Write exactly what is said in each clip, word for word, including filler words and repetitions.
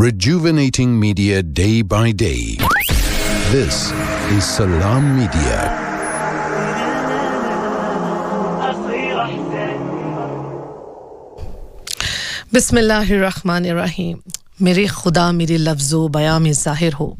rejuvenating media day by day. This is Salam Media. बिस्मिल्लाहिर्रहमानिर्रहीम। मेरे खुदा मेरे लफ्ज़ो बयां में ज़ाहिर हो,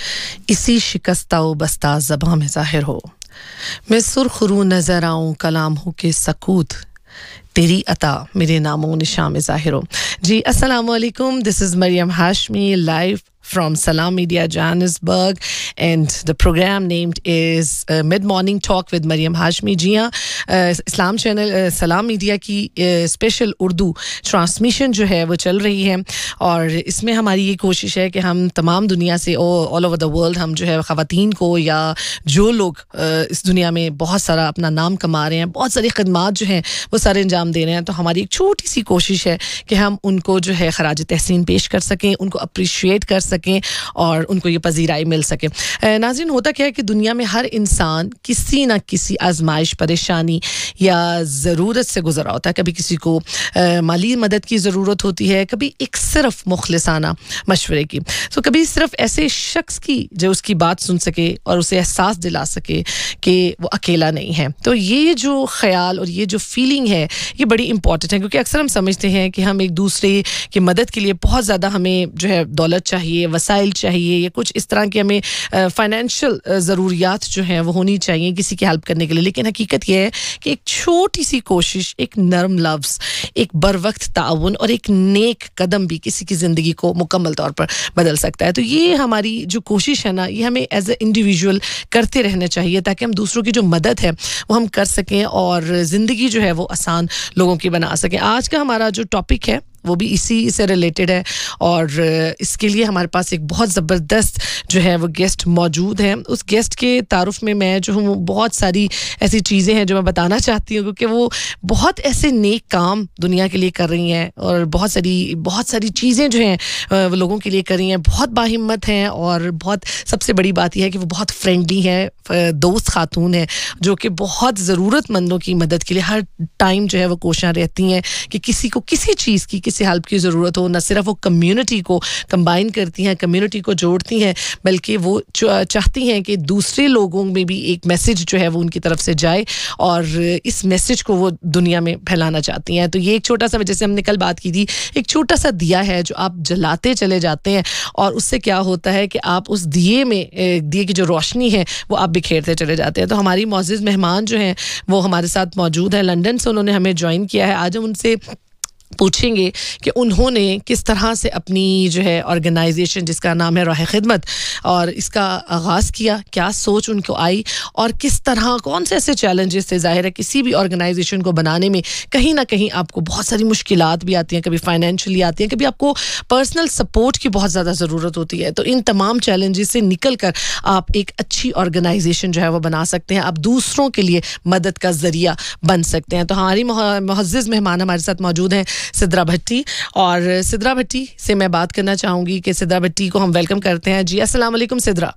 इसी शिकस्ता व बस्ता ज़बां में ज़ाहिर हो। मैं सुरखरू नज़र आऊँ कलाम हो के सकूत, तेरी अता मेरे नामो निशान में ज़ाहिर हो। जी अस्सलाम वालेकुम, this is Maryam Hashmi live from Salam Media Johannesburg, and the program named is uh, Mid Morning Talk with Mariam Hashmi. जी हाँ, इस्लाम चैनल सलाम मीडिया की स्पेशल उर्दू ट्रांसमिशन जो है वो चल रही है, और इसमें हमारी ये कोशिश है कि हम तमाम दुनिया से ऑल ओवर द वर्ल्ड हम जो है ख़वातीन को, या जो लोग इस दुनिया में बहुत सारा अपना नाम कमा रहे हैं, बहुत सारी खदमात जो हैं वो सारे अंजाम दे रहे हैं, तो हमारी एक छोटी सी कोशिश है कि हम उनको जो है खराज तहसीन पेश कर सकें, उनको अप्रिशिएट कर सकें और उनको ये पजीराई मिल सके। नाज़रीन, होता क्या है कि दुनिया में हर इंसान किसी ना किसी आजमाइश, परेशानी या ज़रूरत से गुजरा होता है। कभी किसी को माली मदद की ज़रूरत होती है, कभी एक सिर्फ मुखलिसाना मशवरे की, तो कभी सिर्फ ऐसे शख्स की जो उसकी बात सुन सके और उसे एहसास दिला सके कि वो अकेला नहीं है। तो ये जो ख्याल और ये जो फीलिंग है ये बड़ी इंपॉर्टेंट है, क्योंकि अक्सर हम समझते हैं कि हम एक दूसरे की मदद के लिए बहुत ज़्यादा हमें जो है दौलत चाहिए, वसाइल चाहिए, या कुछ इस तरह की हमें फाइनेंशियल ज़रूरियात जो हैं वो होनी चाहिए किसी की हेल्प करने के लिए। लेकिन हकीकत यह है कि एक छोटी सी कोशिश, एक नरम लफ्ज़, एक बर वक्त ताउन और एक नेक कदम भी किसी की ज़िंदगी को मुकम्मल तौर पर बदल सकता है। तो ये हमारी जो कोशिश है ना, ये हमें एज ए इंडिविजुअल करते रहना चाहिए, ताकि हम दूसरों की जो मदद है वो हम कर सकें और ज़िंदगी जो है वो आसान लोगों की बना सकें। आज का हमारा जो टॉपिक है वो भी इसी से रिलेटेड है, और इसके लिए हमारे पास एक बहुत ज़बरदस्त जो है वो गेस्ट मौजूद है। उस गेस्ट के तारुफ में मैं जो हूँ बहुत सारी ऐसी चीज़ें हैं जो मैं बताना चाहती हूँ, क्योंकि वो बहुत ऐसे नेक काम दुनिया के लिए कर रही हैं, और बहुत सारी बहुत सारी चीज़ें जो हैं वो लोगों के लिए कर रही हैं, बहुत बाहिम्मत हैं, और बहुत सबसे बड़ी बात यह है कि वो बहुत फ्रेंडली है, दोस्त खातून है, जो कि बहुत ज़रूरतमंदों की मदद के लिए हर टाइम जो है वो कोशिश रहती हैं कि किसी को किसी चीज़ की, किसी हेल्प की ज़रूरत हो। न सिर्फ वो कम्युनिटी को कंबाइन करती हैं, कम्युनिटी को जोड़ती हैं, बल्कि वो चाहती हैं कि दूसरे लोगों में भी एक मैसेज जो है वो उनकी तरफ से जाए, और इस मैसेज को वो दुनिया में फैलाना चाहती हैं। तो ये एक छोटा सा, जैसे हमने कल बात की थी, एक छोटा सा दिया है जो आप जलाते चले जाते हैं, और उससे क्या होता है कि आप उस दिए में, दिए की जो रोशनी है वो आप बिखेरते चले जाते हैं। तो हमारी मौजूद मेहमान जो हैं वो हमारे साथ मौजूद हैं, लंदन से उन्होंने हमें ज्वाइन किया है। आज हम उनसे पूछेंगे कि उन्होंने किस तरह से अपनी जो है ऑर्गेनाइजेशन जिसका नाम है राह खिदमत, और इसका आगाज़ किया, क्या सोच उनको आई, और किस तरह कौन से ऐसे चैलेंजेस थे। ज़ाहिर है किसी भी ऑर्गेनाइजेशन को बनाने में कहीं ना कहीं आपको बहुत सारी मुश्किलात भी आती हैं, कभी फाइनेंशियली आती हैं, कभी आपको पर्सनल सपोर्ट की बहुत ज़्यादा ज़रूरत होती है। तो इन तमाम चैलेंजेस से निकल कर आप एक अच्छी ऑर्गेनाइजेशन जो है वो बना सकते हैं, आप दूसरों के लिए मदद का ज़रिया बन सकते हैं। तो हमारी मुअज़्ज़ज़ मेहमान हमारे साथ मौजूद हैं सिद्रा भट्टी, और सिद्रा भट्टी से मैं बात करना चाहूंगी कि सिद्रा भट्टी को हम वेलकम करते हैं। जी अस्सलाम वालेकुम सिद्रा।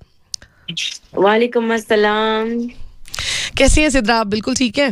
वालेकुम अस्सलाम। कैसी हैं सिद्रा आप? बिल्कुल ठीक है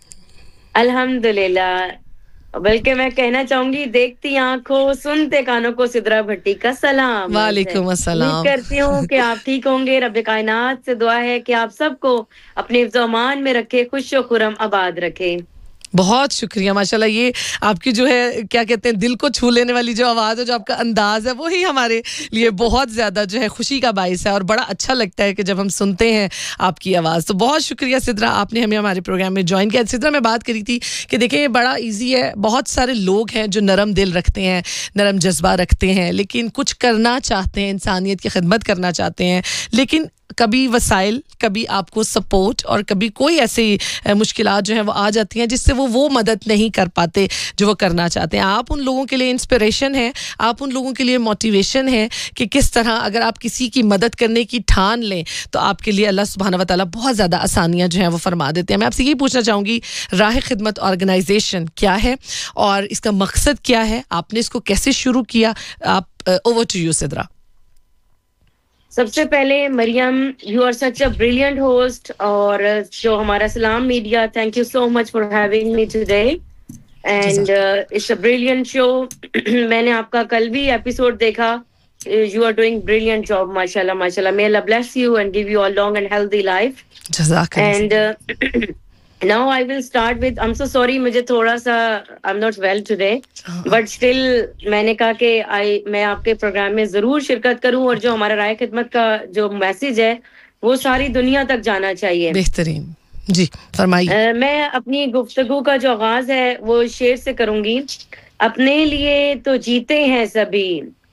अल्हम्दुलिल्लाह, बल्कि मैं कहना चाहूंगी देखती आंखों सुनते कानों को सिद्रा भट्टी का सलाम। वालेकुम अस्सलाम। उम्मीद करती हूँ कि आप ठीक होंगे। रब्बे कायनात से दुआ है कि आप सबको अपने ज़मान में रखे, खुश व खुरम आबाद रखे। बहुत शुक्रिया माशाल्लाह। ये आपकी जो है क्या कहते हैं दिल को छू लेने वाली जो आवाज़ है, जो आपका अंदाज़ है, वही हमारे लिए बहुत ज़्यादा जो है खुशी का बाइस है, और बड़ा अच्छा लगता है कि जब हम सुनते हैं आपकी आवाज़। तो बहुत शुक्रिया सिद्रा, आपने हमें हमारे प्रोग्राम में ज्वाइन किया। सिद्रा, मैं बात करी थी कि देखें ये बड़ा ईजी है, बहुत सारे लोग हैं जो नरम दिल रखते हैं, नरम जज्बा रखते हैं, लेकिन कुछ करना चाहते हैं, इंसानियत की खिदमत करना चाहते हैं, लेकिन कभी वसाइल, कभी आपको सपोर्ट, और कभी कोई ऐसी मुश्किलात जो हैं वो आ जाती हैं जिससे वो वो मदद नहीं कर पाते जो वो करना चाहते हैं। आप उन लोगों के लिए इंस्पिरेशन हैं, आप उन लोगों के लिए मोटिवेशन है कि किस तरह अगर आप किसी की मदद करने की ठान लें तो आपके लिए अल्लाह सुब्हानहू व तआला बहुत ज़्यादा आसानियाँ जो हैं वो फरमा देते हैं। मैं आपसे यही पूछना चाहूँगी, राह खिदमत ऑर्गेनाइजेशन क्या है और इसका मकसद क्या है, आपने इसको कैसे शुरू किया? आप ओवर टू यू सिद्रा। सबसे पहले Maryam, you are such a brilliant host, और जो हमारा सलाम media, thank you so much for having me today, and it's a brilliant show. मैंने आपका कल भी एपिसोड देखा you are doing brilliant job, mashallah, mashallah. May Allah bless you and give you a long and healthy life. Jazakallah. And uh, now I will start with, I'm so sorry, मुझे थोड़ा सा, I'm not well today, but still मैंने कहा कि I मैं आपके programme में जरूर शिरकत करूं और जो हमारा राय खिदमत का जो मैसेज है वो सारी दुनिया तक जाना चाहिए. बेहतरीन, जी फरमाइए. मैं अपनी गुफ्तगू का जो आगाज है वो शेर से करूंगी. अपने लिए तो जीते हैं सभी,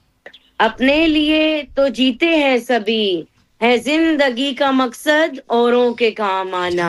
अपने लिए तो जीते हैं सभी, है जिंदगी का मकसद औरों के काम आना.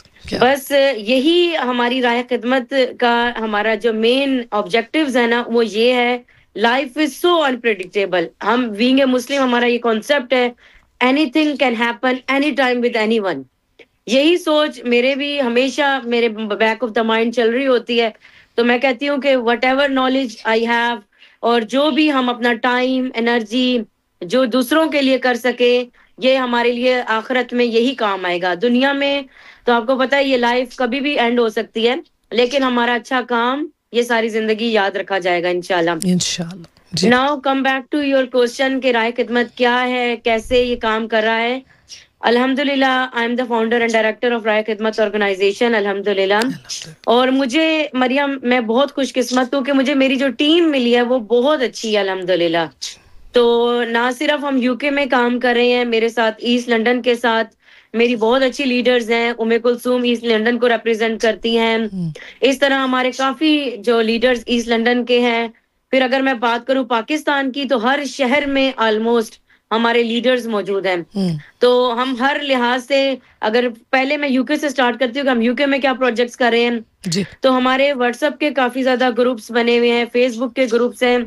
बस यही हमारी राय खिदमत का हमारा जो मेन ऑब्जेक्टिव्स है ना वो ये है. Life is so unpredictable. हम बीइंग ए मुस्लिम हमारा ये कॉन्सेप्ट है, anything can happen any time with anyone. यही सोच मेरे भी हमेशा मेरे बैक ऑफ द माइंड चल रही होती है. तो मैं कहती हूँ कि what ever knowledge I have और जो भी हम अपना टाइम एनर्जी जो दूसरों के लिए कर सके ये हमारे लिए आखिरत में यही काम आएगा. दुनिया में तो आपको पता है ये लाइफ कभी भी एंड हो सकती है, लेकिन हमारा अच्छा काम ये सारी जिंदगी याद रखा जाएगा इंशाल्लाह. इंशाल्लाह. Now come back to your question कि राय खिदमत क्या है, कैसे ये काम कर रहा है. अल्हम्दुलिल्लाह I am the founder and director of राय खिदमत ऑर्गेनाइजेशन. अल्हम्दुलिल्लाह. और मुझे मरियम मैं बहुत खुशकिस्मत हूँ कि मुझे मेरी जो टीम मिली है वो बहुत अच्छी है अल्हम्दुलिल्लाह. तो ना सिर्फ हम यूके में काम कर रहे हैं, मेरे साथ ईस्ट लंदन के साथ मेरी बहुत अच्छी लीडर्स हैं. उम्मे कुलसूम ईस्ट लंदन को रिप्रेजेंट करती हैं. इस तरह हमारे काफी जो लीडर्स ईस्ट लंदन के हैं. फिर अगर मैं बात करूं पाकिस्तान की तो हर शहर में ऑलमोस्ट हमारे लीडर्स मौजूद हैं. तो हम हर लिहाज से, अगर पहले मैं यूके से स्टार्ट करती हूँ कि हम यूके में क्या प्रोजेक्ट्स कर रहे हैं जी. तो हमारे व्हाट्सएप के काफी ज्यादा ग्रुप्स बने हुए हैं, फेसबुक के ग्रुप्स हैं,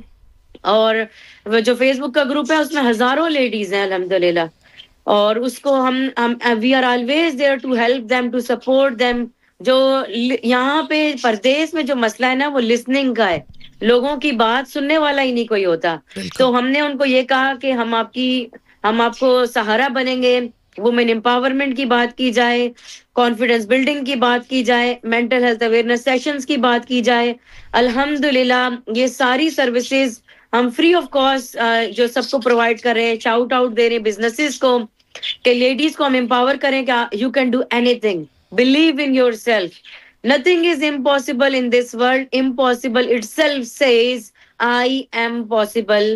और जो फेसबुक का ग्रुप है उसमें हजारों लेडीज हैं अल्हम्दुलिल्लाह. और उसको हम हम we are always there to help them, to support them. जो यहाँ पे परदेश में जो मसला है ना वो लिसनिंग का है. लोगों की बात सुनने वाला ही नहीं कोई होता. तो हमने उनको ये कहा कि हम आपकी हम आपको सहारा बनेंगे. वुमेन एम्पावरमेंट की बात की जाए, कॉन्फिडेंस बिल्डिंग की बात की जाए, मेंटल हेल्थ अवेयरनेस सेशंस की बात की जाए. अल्हम्दुलिल्लाह ये सारी सर्विसेज हम फ्री ऑफ कॉस्ट जो सबको प्रोवाइड कर रहे हैं. शाउट आउट दे रहे हैं बिजनेसेस को कि लेडीज को हम एम्पावर करें कि you can do anything, believe in yourself. Nothing is impossible in this world. Impossible itself says, I am possible.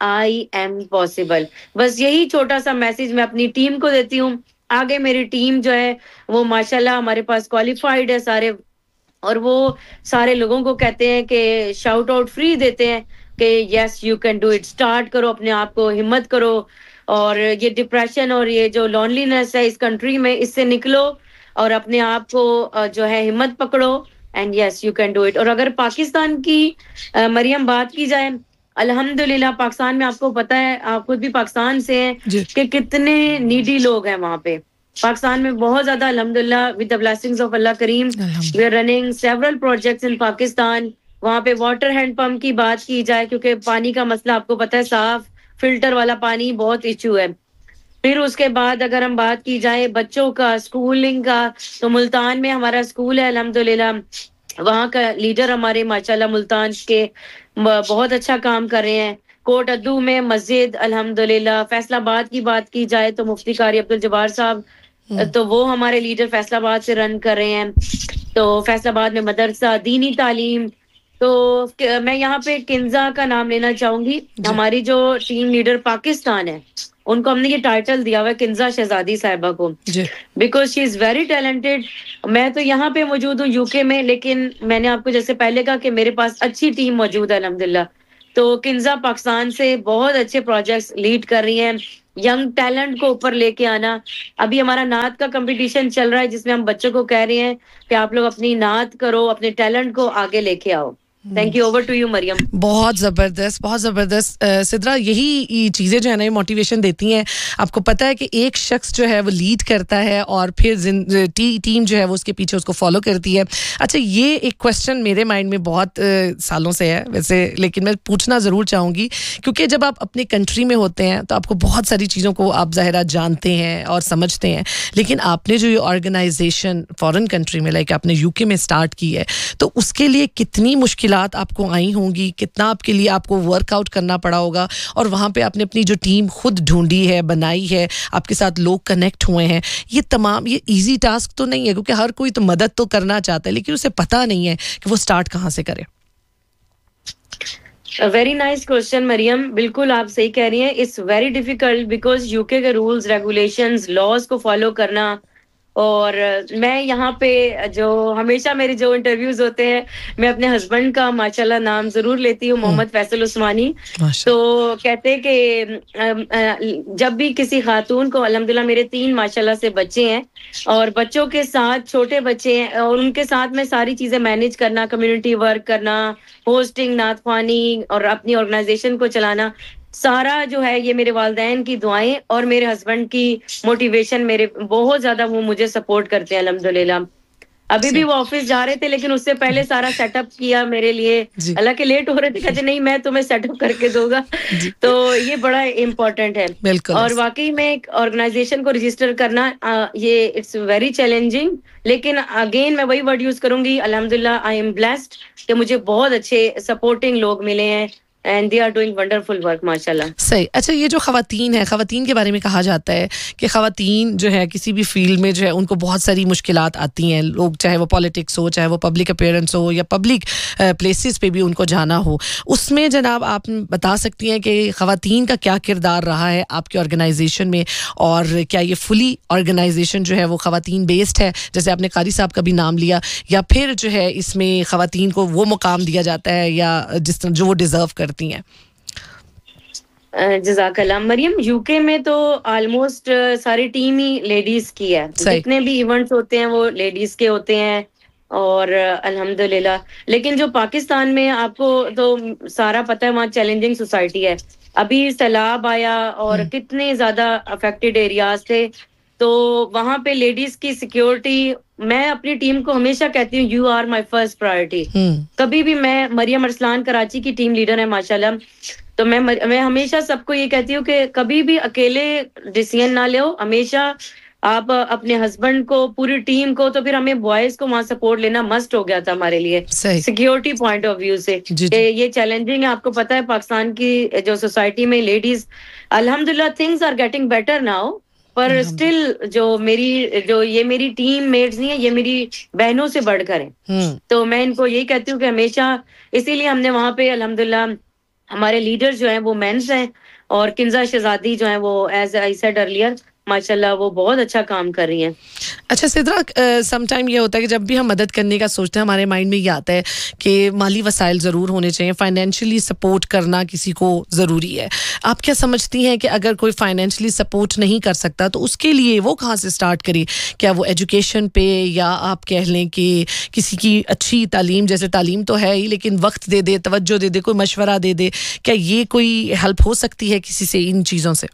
I am possible. बस यही छोटा सा मैसेज मैं अपनी टीम को देती हूँ. आगे मेरी टीम जो है वो माशाल्लाह हमारे पास क्वालिफाइड है सारे, और वो सारे लोगों को कहते हैं कि शाउट आउट फ्री देते हैं कि yes you can do it. Start करो, अपने आप को हिम्मत करो, और ये डिप्रेशन और ये जो लॉनलीनेस है इस कंट्री में, इससे निकलो और अपने आप को जो है हिम्मत पकड़ो. And yes you can do it. और अगर पाकिस्तान की मरियम बात की जाए, अल्हम्दुलिल्लाह पाकिस्तान में आपको पता है, आप खुद भी पाकिस्तान से हैं, कि कितने नीडी लोग हैं वहाँ पे. पाकिस्तान में बहुत ज्यादा अल्हम्दुलिल्लाह with the blessings of Allah Karim we are running several projects in Pakistan. वहाँ पे वाटर हैंड पंप की बात की जाए, क्योंकि पानी का मसला आपको पता है, साफ फिल्टर वाला पानी बहुत इशू है. फिर उसके बाद अगर हम बात की जाए बच्चों का स्कूलिंग का, तो मुल्तान में हमारा स्कूल है अल्हम्दुलिल्लाह. वहाँ का लीडर हमारे माशाल्लाह मुल्तान के बहुत अच्छा काम कर रहे हैं. कोट अद्दू में मस्जिद अल्हम्दुलिल्लाह. फैसलाबाद की बात की जाए तो मुफ्ती कारी अब्दुल जब्बार साहब, तो वो हमारे लीडर फैसलाबाद से रन कर रहे हैं. तो फैसलाबाद में मदरसा, दीनी तालीम. तो मैं यहाँ पे किंजा का नाम लेना चाहूंगी. हमारी जो टीम लीडर पाकिस्तान है उनको हमने ये टाइटल दिया हुआ है किंजा शहजादी साहिबा को, because she is very talented. मैं तो यहाँ पे मौजूद हूँ यूके में, लेकिन मैंने आपको जैसे पहले कहा कि मेरे पास अच्छी टीम मौजूद है अल्हम्दुलिल्लाह. तो किंजा पाकिस्तान से बहुत अच्छे प्रोजेक्ट्स लीड कर रही हैं. यंग टैलेंट को ऊपर लेके आना. अभी हमारा नात का कंपटीशन चल रहा है जिसमें हम बच्चों को कह रहे हैं कि आप लोग अपनी नात करो, अपने टैलेंट को आगे लेके आओ. Thank you. Over to you Maryam. बहुत ज़बरदस्त, बहुत ज़बरदस्त. सिद्रा, यही चीज़ें जो है ना ये मोटिवेशन देती हैं. आपको पता है कि एक शख्स जो है वो लीड करता है और फिर टी, टीम जो है वो उसके पीछे उसको फॉलो करती है. अच्छा, ये एक क्वेश्चन मेरे माइंड में बहुत uh, सालों से है वैसे, लेकिन मैं पूछना ज़रूर चाहूँगी, क्योंकि जब आप अपने कंट्री में होते हैं तो आपको बहुत सारी चीज़ों को आप ज़ाहिरा जानते हैं और समझते हैं, लेकिन आपने जो ये ऑर्गेनाइजेशन फॉरेन कंट्री में लाइक आपने यूके में स्टार्ट की है, तो उसके लिए कितनी मुश्किल मुश्किलात आपको आई होंगी, कितना आपके लिए आपको वर्कआउट करना पड़ा होगा, और वहाँ पे आपने अपनी जो टीम खुद ढूंढी है, बनाई है, आपके साथ लोग कनेक्ट हुए हैं, ये तमाम ये इजी टास्क तो नहीं है, क्योंकि हर कोई तो मदद तो करना चाहता है लेकिन उसे पता नहीं है कि वो स्टार्ट कहाँ से करे। वेरी नाइस क्वेश्चन मरियम, बिल्कुल आप सही कह रही हैं। It's very difficult because UK के रूल्स रेगुलेशंस लॉज को फॉलो करना, और मैं यहाँ पे जो हमेशा मेरे जो इंटरव्यूज होते हैं मैं अपने हस्बैंड का माशाल्लाह नाम जरूर लेती हूँ, मोहम्मद फैसल उस्मानी। तो कहते हैं कि जब भी किसी खातून को, अल्हम्दुलिल्लाह मेरे तीन माशाल्लाह से बच्चे हैं और बच्चों के साथ छोटे बच्चे हैं और उनके साथ में सारी चीजें मैनेज करना, कम्युनिटी वर्क करना, होस्टिंग, नात ख्वानी और अपनी ऑर्गेनाइजेशन को चलाना, सारा जो है ये मेरे वालिदैन की दुआएं और मेरे हस्बैंड की मोटिवेशन, मेरे बहुत ज्यादा वो मुझे सपोर्ट करते हैं अल्हम्दुलिल्लाह। अभी भी वो ऑफिस जा रहे थे लेकिन उससे पहले सारा सेटअप किया मेरे लिए, हालांकि लेट हो रहे थे, कहते नहीं मैं तुम्हें सेटअप करके दूंगा। तो ये बड़ा इम्पोर्टेंट है। और वाकई में एक ऑर्गेनाइजेशन को रजिस्टर करना आ, ये इट्स वेरी चैलेंजिंग, लेकिन अगेन मैं वही वर्ड यूज करूंगी, अल्हम्दुलिल्लाह आई एम ब्लेस्ड कि मुझे बहुत अच्छे सपोर्टिंग लोग मिले हैं and they are doing wonderful work माशाल्लाह। सही। अच्छा, ये जो ख़वातीन है, ख़वातीन के बारे में कहा जाता है कि ख़वातीन जो है किसी भी फील्ड में जो है उनको बहुत सारी मुश्किलात आती हैं, लोग चाहे वो पॉलिटिक्स हो, चाहे वो पब्लिक अपीयरेंस हो या पब्लिक प्लेसेस पे भी उनको जाना हो, उसमें जनाब आप बता सकती हैं कि ख़वातीन का क्या किरदार रहा है आपके ऑर्गेनाइजेशन में, और क्या ये फुली ऑर्गेनाइजेशन जो है वो ख़वातीन बेस्ड है, जैसे आपने कारी साहब का भी नाम लिया, या फिर जो है इसमें ख़वातीन को वो मुकाम दिया जाता है या जिस तरह जो वो डिज़र्व करती हैं? जज़ाकल्लाह मरियम, यूके में तो ऑलमोस्ट सारी टीम ही लेडीज की है, जितने भी इवेंट्स होते हैं वो लेडीज के होते हैं और अल्हम्दुलिल्लाह। लेकिन जो पाकिस्तान में आपको तो सारा पता है, वहाँ चैलेंजिंग सोसाइटी है। अभी सैलाब आया और कितने ज्यादा अफेक्टेड एरियाज थे, तो वहां पे लेडीज की सिक्योरिटी, मैं अपनी टीम को हमेशा कहती हूँ you are my first priority. कभी भी मैं, मरियम अरसलान कराची की टीम लीडर है माशाल्लाह, तो मैं मैं हमेशा सबको ये कहती हूँ कि कभी भी अकेले डिसीजन ना लो, हमेशा आप अपने हस्बैंड को, पूरी टीम को, तो फिर हमें बॉयज को वहाँ सपोर्ट लेना मस्ट हो गया था हमारे लिए सिक्योरिटी पॉइंट ऑफ व्यू से। जी जी। ये चैलेंजिंग है, आपको पता है पाकिस्तान की जो सोसाइटी में लेडीज, अल्हम्दुलिल्लाह things are getting better now, पर स्टिल जो मेरी जो ये मेरी टीम मेट्स नहीं है, ये मेरी बहनों से बढ़कर है। तो मैं इनको यही कहती हूँ कि हमेशा, इसीलिए हमने वहाँ पे अल्हम्दुलिल्लाह हमारे लीडर जो हैं वो मेंस हैं, और किंजा शहजादी जो हैं वो एज आई सेड अर्लियर माशाल्लाह वो बहुत अच्छा काम कर रही हैं। अच्छा सिद्रा, सम टाइम ये होता है कि जब भी हम मदद करने का सोचते हैं हमारे माइंड में ये आता है कि माली वसाइल ज़रूर होने चाहिए, फाइनेंशियली सपोर्ट करना किसी को ज़रूरी है। आप क्या समझती हैं कि अगर कोई फाइनेंशियली सपोर्ट नहीं कर सकता तो उसके लिए वो कहाँ से स्टार्ट करे? क्या वो एजुकेशन पे, या आप कह लें कि किसी की अच्छी तालीम, जैसे तालीम तो है ही लेकिन वक्त दे दे, तवज्जो दे दे, कोई मशवरा दे दे, क्या ये कोई हेल्प हो सकती है किसी से इन चीज़ों से?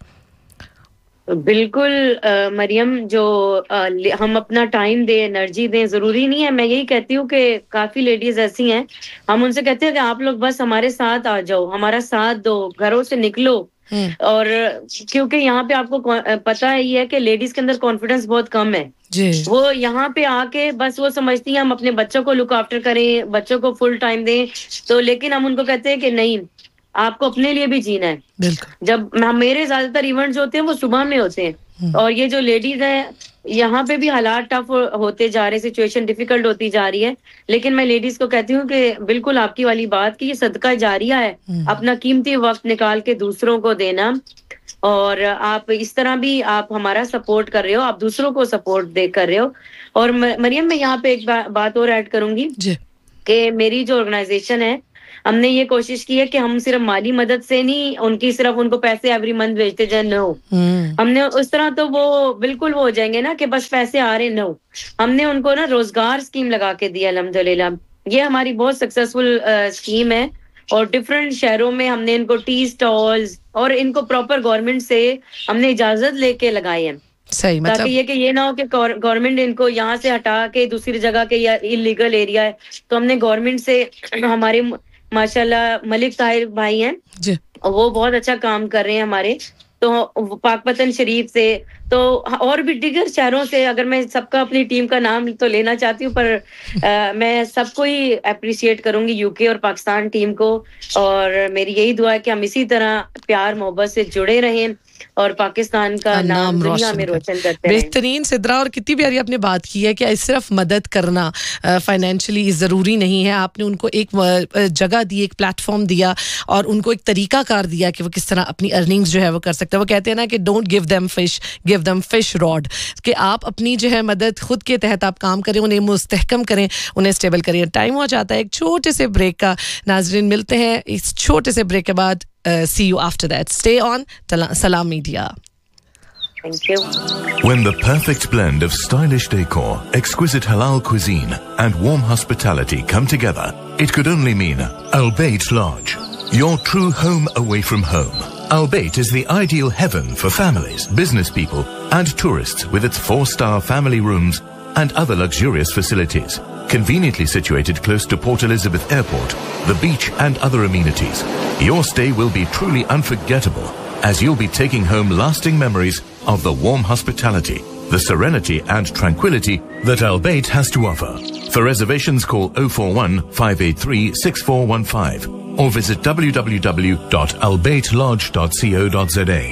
बिल्कुल मरियम, जो आ, हम अपना टाइम दें, एनर्जी दें, जरूरी नहीं है। मैं यही कहती हूँ कि काफी लेडीज ऐसी हैं, हम उनसे कहते हैं कि आप लोग बस हमारे साथ आ जाओ, हमारा साथ दो, घरों से निकलो। और क्योंकि यहाँ पे आपको पता है ये है कि लेडीज के अंदर कॉन्फिडेंस बहुत कम है जी। वो यहाँ पे आके बस वो समझती हैं हम अपने बच्चों को लुक आफ्टर करें, बच्चों को फुल टाइम दें, तो लेकिन हम उनको कहते हैं कि नहीं, आपको अपने लिए भी जीना है। जब मेरे ज्यादातर इवेंट्स होते हैं वो सुबह में होते हैं, और ये जो लेडीज हैं यहाँ पे भी हालात टफ होते जा रहे, सिचुएशन डिफिकल्ट होती जा रही है, लेकिन मैं लेडीज को कहती हूँ कि बिल्कुल आपकी वाली बात की ये सदका जारिया है, अपना कीमती वक्त निकाल के दूसरों को देना, और आप इस तरह भी आप हमारा सपोर्ट कर रहे हो, आप दूसरों को सपोर्ट दे कर रहे हो। और मरियम, मैं यहाँ पे एक बा, बात और ऐड करूंगी कि मेरी जो ऑर्गेनाइजेशन है, हमने ये कोशिश की है कि हम सिर्फ माली मदद से नहीं उनकी सिर्फ उनको पैसे एवरी मंथ भेजते जाए, नो। हमने उस तरह तो वो बिल्कुल वो हो जाएंगे ना कि बस पैसे आ रहे, नो। हमने उनको ना रोजगार स्कीम लगा के दी अल्हम्दुलिल्लाह, ये हमारी बहुत सक्सेसफुल स्कीम है, और डिफरेंट शहरों में हमने इनको टी स्टॉल्स और इनको प्रॉपर गवर्नमेंट से हमने इजाजत लेके लगाए हैं। सही, मतलब ताकि ये कि ये ना हो कि गवर्नमेंट इनको यहाँ से हटा के दूसरी जगह के, या इलीगल एरिया है, तो हमने गवर्नमेंट से, हमारे माशाल्लाह मलिक ताहिर भाई हैं जी, वो बहुत अच्छा काम कर रहे हैं हमारे, तो पाकपतन शरीफ से, तो और भी दीगर शहरों से, अगर मैं सबका अपनी टीम का नाम तो लेना चाहती हूँ, पर आ, मैं सबको ही अप्रिशिएट करूंगी, यूके और पाकिस्तान टीम को, और मेरी यही दुआ है कि हम इसी तरह प्यार मोहब्बत से जुड़े रहें और पाकिस्तान का नाम, नाम दुनिया में रोशन करते हैं। बेहतरीन सिद्रा, और कितनी प्यारी आपने बात की है कि सिर्फ मदद करना फाइनेंशियली ज़रूरी नहीं है, आपने उनको एक जगह दी, एक प्लेटफॉर्म दिया और उनको एक तरीकाकार दिया कि वो किस तरह अपनी अर्निंग्स जो है वो कर सकते हैं। वो कहते हैं ना कि don't give them fish, give them fish rod, कि आप अपनी जो है मदद खुद के तहत आप काम करें, उन्हें मुस्तहकम करें, उन्हें स्टेबल करें। टाइम हो जाता है एक छोटे से ब्रेक का, नाजरीन मिलते हैं इस छोटे से ब्रेक के बाद। Uh, see you after that. Stay on Salam Media. Thank you. When the perfect blend of stylish decor, exquisite halal cuisine, and warm hospitality come together, it could only mean Al Bayt Lodge, your true home away from home. Al Bayt is the ideal heaven for families, business people, and tourists with its four-star family rooms and other luxurious facilities. Conveniently situated close to Port Elizabeth Airport, the beach and other amenities, your stay will be truly unforgettable as you'll be taking home lasting memories of the warm hospitality, the serenity and tranquility that Al Bayt has to offer. For reservations, call oh four one, five eight three, six four one five or visit w w w dot al bayt lodge dot co dot z a.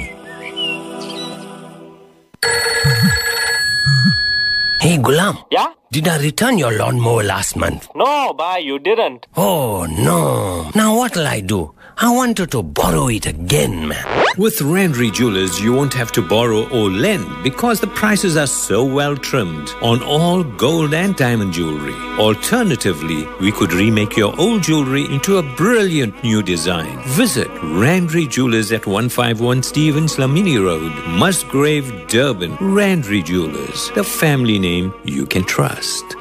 Hey, Gulam. Yeah? Did I return your lawnmower last month? No, bye, you didn't. Oh, no. Now what'll I do? I wanted to borrow it again, man. With Randry Jewelers, you won't have to borrow or lend because the prices are so well trimmed on all gold and diamond jewelry. Alternatively, we could remake your old jewelry into a brilliant new design. Visit Randry Jewelers at one fifty-one Stevens Lamini Road, Musgrave, Durban. Randry Jewelers, the family name you can trust.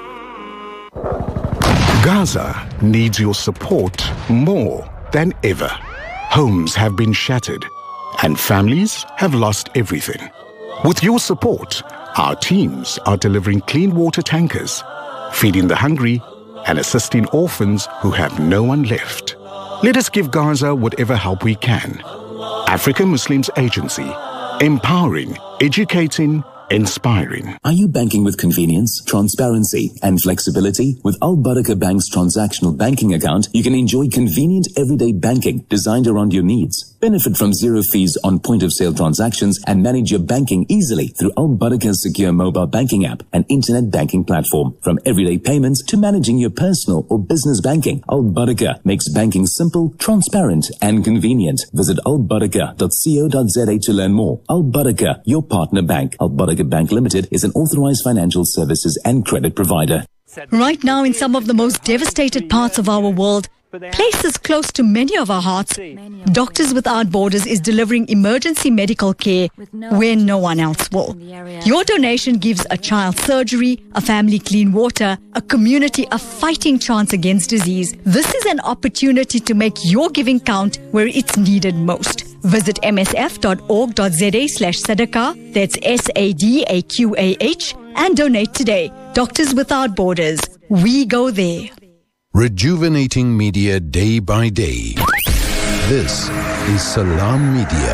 Gaza needs your support more than ever. Homes have been shattered and families have lost everything. With your support, our teams are delivering clean water tankers, feeding the hungry and assisting orphans who have no one left. Let us give Gaza whatever help we can. African Muslims Agency, empowering, educating, inspiring. Are you banking with convenience, transparency and flexibility? With Al Barakah Bank's transactional banking account, you can enjoy convenient everyday banking designed around your needs. Benefit from zero fees on point-of-sale transactions and manage your banking easily through Al Barakah's secure mobile banking app and internet banking platform. From everyday payments to managing your personal or business banking, Al Barakah makes banking simple, transparent and convenient. Visit al barakah dot co dot z a to learn more. Al Barakah, your partner bank. Al Barakah Bank Limited is an authorized financial services and credit provider. Right now, in some of the most devastated parts of our world, places close to many of our hearts, Doctors Without Borders is delivering emergency medical care where no one else will. Your donation gives a child surgery, a family clean water, a community a fighting chance against disease. This is an opportunity to make your giving count where it's needed most. Visit m s f dot org dot z a slash sadaqah, that's S A D A Q A H, and donate today. Doctors Without Borders. We go there. Rejuvenating media day by day. This is Salam Media.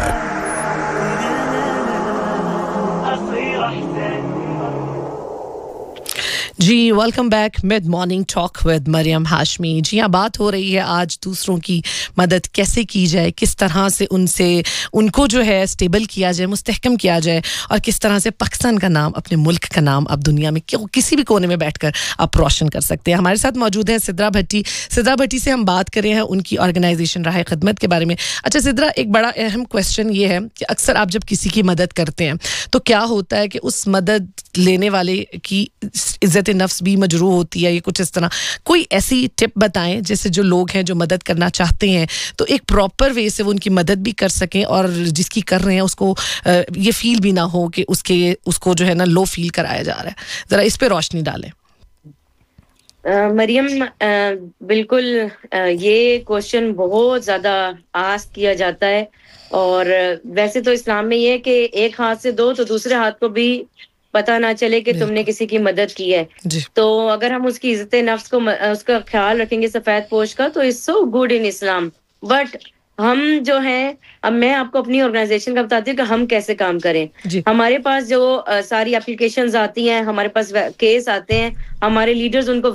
Ji welcome back mid morning talk with Maryam Hashmi. जी हाँ, बात हो रही है आज दूसरों की मदद कैसे की जाए, किस तरह से उनसे उनको जो है स्टेबल किया जाए, मुस्तहकम किया जाए, और किस तरह से पाकिस्तान का नाम, अपने मुल्क का नाम आप दुनिया में क्यों किसी भी कोने में बैठकर आप रोशन कर सकते हैं। हमारे साथ मौजूद है सिद्रा भट्टी। सिद्रा भट्टी से हम बात कर रहे हैं उनकी ऑर्गेनाइजेशन राह खिदमत के बारे में। अच्छा सिद्रा, एक बड़ा अहम क्वेश्चन ये है कि अक्सर आप जब किसी की मदद करते हैं तो क्या होता है कि उस मदद लेने वाले की इज्जत नफ्स भी मजरूह होती है, ये कुछ इस तरह कोई ऐसी टिप बताएं जिससे जो लोग हैं जो मदद करना चाहते हैं तो एक प्रॉपर वे से वो उनकी मदद भी कर सकें और जिसकी कर रहे हैं उसको ये फील भी ना हो कि उसके उसको जो है ना लो फील कराया जा रहा है। जरा इस पे रोशनी डालें। मरियम, बिल्कुल ये क्वेश्चन बहुत ज्यादा आस्क किया जाता है, और वैसे तो इस्लाम में ये है कि एक हाथ से दो तो दूसरे हाथ को भी पता ना चले कि तुमने किसी की मदद की है। तो अगर हम उसकी इज्जत नफ्स को उसका ख्याल रखेंगे सफेद पोश का, तो it's so good in Islam. But हम जो है, अब मैं आपको अपनी ऑर्गेनाइजेशन का बताती हूँ कि हम कैसे काम करें। हमारे पास जो uh, सारी एप्लीकेशंस आती हैं, हमारे पास केस आते हैं, हमारे लीडर्स उनको